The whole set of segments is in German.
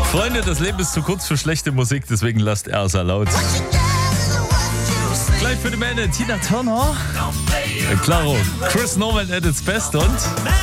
Freunde, das Leben ist zu kurz für schlechte Musik, deswegen lasst RSA laut. Gleich für die Männer Tina Turner, Claro, Chris Norman at its best und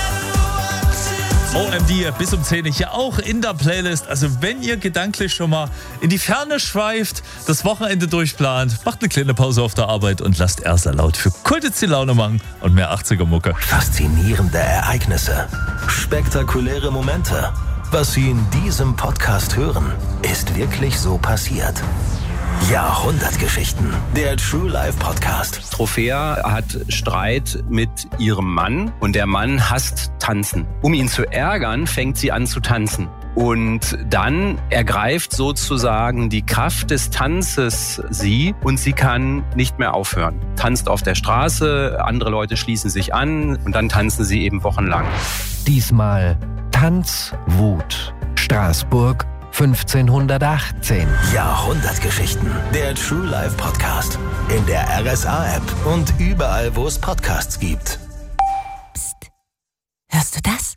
OMD bis um 10 hier auch in der Playlist. Also wenn ihr gedanklich schon mal in die Ferne schweift, das Wochenende durchplant, macht eine kleine Pause auf der Arbeit und lasst RSA laut für Kultitz die Laune machen und mehr 80er-Mucke. Faszinierende Ereignisse, spektakuläre Momente. Was Sie in diesem Podcast hören, ist wirklich so passiert. Jahrhundertgeschichten, der True Life Podcast. Trophäa hat Streit mit ihrem Mann und der Mann hasst Tanzen. Um ihn zu ärgern, fängt sie an zu tanzen. Und dann ergreift sozusagen die Kraft des Tanzes sie und sie kann nicht mehr aufhören. Tanzt auf der Straße, andere Leute schließen sich an und dann tanzen sie eben wochenlang. Diesmal Tanzwut. Straßburg 1518. Jahrhundertgeschichten, der True Life Podcast. In der RSA-App und überall, wo es Podcasts gibt. Psst. Hörst du das?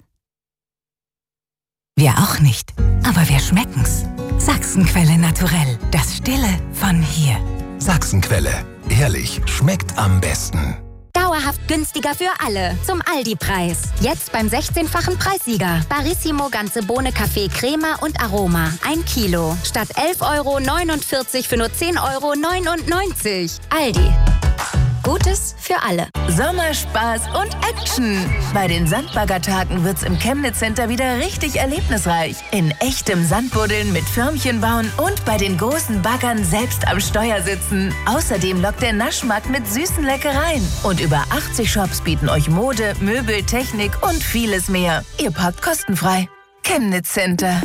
Wir auch nicht, aber wir schmecken's. Sachsenquelle naturell, das Stille von hier. Sachsenquelle. Ehrlich, schmeckt am besten. Dauerhaft günstiger für alle. Zum Aldi-Preis. Jetzt beim 16-fachen Preissieger. Barissimo ganze Bohne Kaffee Crema und Aroma. 1 Kilo. Statt 11,49 € für nur 10,99 €. Aldi. Gutes für alle. Sommerspaß und Action. Bei den Sandbaggertagen wird's im Chemnitz Center wieder richtig erlebnisreich. In echtem Sandbuddeln mit Förmchen bauen und bei den großen Baggern selbst am Steuer sitzen. Außerdem lockt der Naschmarkt mit süßen Leckereien. Und über 80 Shops bieten euch Mode, Möbel, Technik und vieles mehr. Ihr parkt kostenfrei. Chemnitz Center.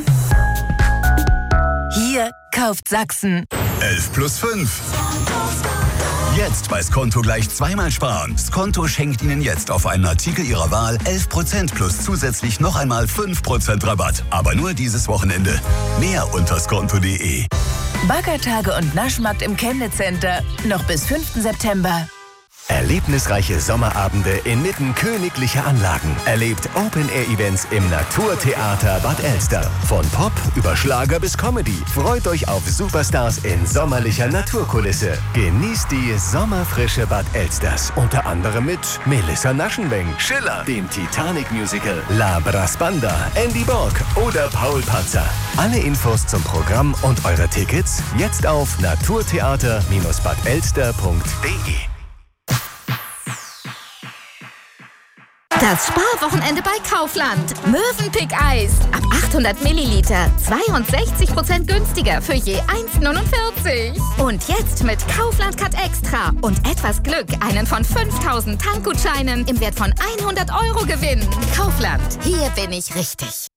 Hier kauft Sachsen. 11 plus 5. Jetzt bei Skonto gleich zweimal sparen. Skonto schenkt Ihnen jetzt auf einen Artikel Ihrer Wahl 11% plus zusätzlich noch einmal 5% Rabatt. Aber nur dieses Wochenende. Mehr unter skonto.de. Baggertage und Naschmarkt im Chemnitz Center. Noch bis 5. September. Erlebnisreiche Sommerabende inmitten königlicher Anlagen. Erlebt Open-Air-Events im Naturtheater Bad Elster. Von Pop über Schlager bis Comedy. Freut euch auf Superstars in sommerlicher Naturkulisse. Genießt die sommerfrische Bad Elsters. Unter anderem mit Melissa Naschenweng, Schiller, dem Titanic-Musical, La Brasbanda, Andy Borg oder Paul Panzer. Alle Infos zum Programm und eure Tickets jetzt auf naturtheater-badelster.de. Das Sparwochenende bei Kaufland. Mövenpick-Eis. Ab 800 Milliliter. 62% günstiger für je 1,49. Und jetzt mit Kaufland Cut Extra. Und etwas Glück einen von 5000 Tankgutscheinen im Wert von 100 € gewinnen. Kaufland. Hier bin ich richtig.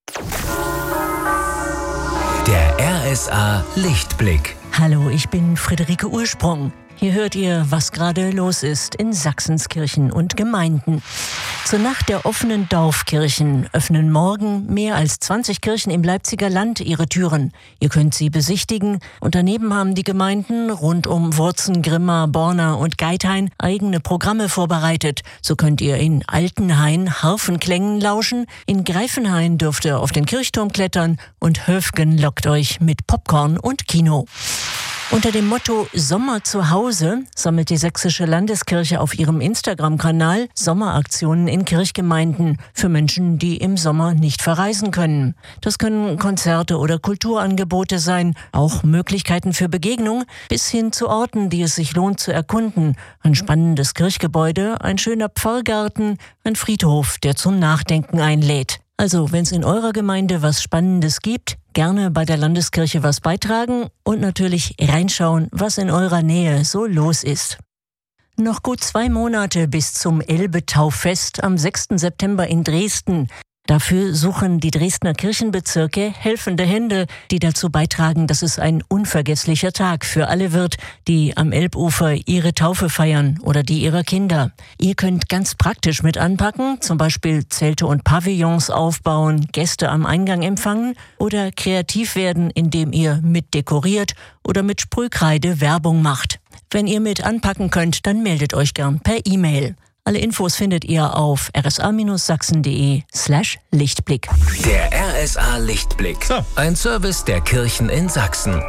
Der RSA Lichtblick. Hallo, ich bin Friederike Ursprung. Hier hört ihr, was gerade los ist in Sachsens Kirchen und Gemeinden. Zur Nacht der offenen Dorfkirchen öffnen morgen mehr als 20 Kirchen im Leipziger Land ihre Türen. Ihr könnt sie besichtigen und daneben haben die Gemeinden rund um Wurzen, Grimma, Borna und Geithain eigene Programme vorbereitet. So könnt ihr in Altenhain Harfenklängen lauschen, in Greifenhain dürft ihr auf den Kirchturm klettern und Höfgen lockt euch mit Popcorn und Kino. Unter dem Motto Sommer zu Hause sammelt die Sächsische Landeskirche auf ihrem Instagram-Kanal Sommeraktionen in Kirchgemeinden für Menschen, die im Sommer nicht verreisen können. Das können Konzerte oder Kulturangebote sein, auch Möglichkeiten für Begegnung, bis hin zu Orten, die es sich lohnt zu erkunden. Ein spannendes Kirchgebäude, ein schöner Pfarrgarten, ein Friedhof, der zum Nachdenken einlädt. Also, wenn es in eurer Gemeinde was Spannendes gibt, gerne bei der Landeskirche was beitragen und natürlich reinschauen, was in eurer Nähe so los ist. Noch gut 2 Monate bis zum Elbe-Tauffest am 6. September in Dresden. Dafür suchen die Dresdner Kirchenbezirke helfende Hände, die dazu beitragen, dass es ein unvergesslicher Tag für alle wird, die am Elbufer ihre Taufe feiern oder die ihrer Kinder. Ihr könnt ganz praktisch mit anpacken, zum Beispiel Zelte und Pavillons aufbauen, Gäste am Eingang empfangen oder kreativ werden, indem ihr mit dekoriert oder mit Sprühkreide Werbung macht. Wenn ihr mit anpacken könnt, dann meldet euch gern per E-Mail. Alle Infos findet ihr auf rsa-sachsen.de/Lichtblick. Der RSA Lichtblick. So. Ein Service der Kirchen in Sachsen.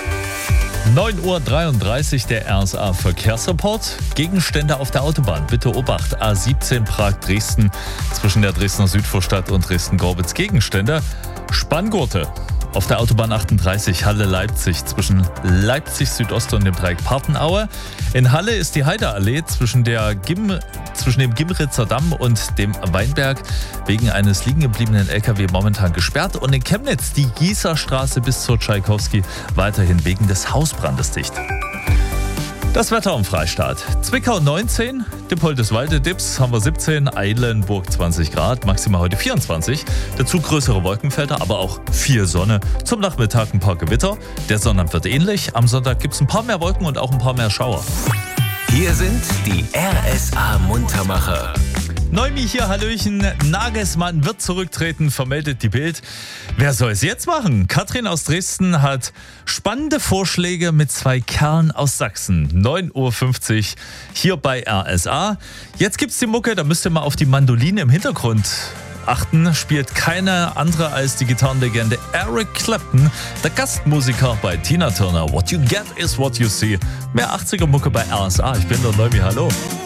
9:33 Uhr der RSA Verkehrsreport. Gegenstände auf der Autobahn. Bitte Obacht. A17 Prag-Dresden zwischen der Dresdner Südvorstadt und Dresden-Gorbitz. Gegenstände. Spanngurte. Auf der Autobahn 38 Halle-Leipzig zwischen Leipzig Südost und dem Dreieck Partenaue. In Halle ist die Heideallee zwischen dem Gimritzer Damm und dem Weinberg wegen eines liegen gebliebenen LKW momentan gesperrt. Und in Chemnitz die Gießerstraße bis zur Tschaikowski weiterhin wegen des Hausbrandes dicht. Das Wetter im Freistaat. Zwickau 19, Dippoldiswalde, Dips haben wir 17, Eilenburg 20 Grad, maximal heute 24. Dazu größere Wolkenfelder, aber auch viel Sonne. Zum Nachmittag ein paar Gewitter. Der Sonnabend wird ähnlich. Am Sonntag gibt es ein paar mehr Wolken und auch ein paar mehr Schauer. Hier sind die RSA Muntermacher. Neumi hier, Hallöchen. Nagelsmann wird zurücktreten, vermeldet die Bild. Wer soll es jetzt machen? Katrin aus Dresden hat spannende Vorschläge mit 2 Kerlen aus Sachsen. 9:50 Uhr hier bei RSA. Jetzt gibt's die Mucke, da müsst ihr mal auf die Mandoline im Hintergrund achten. Spielt keine andere als die Gitarrenlegende Eric Clapton, der Gastmusiker bei Tina Turner. What you get is what you see. Mehr 80er Mucke bei RSA. Ich bin der Neumi, hallo.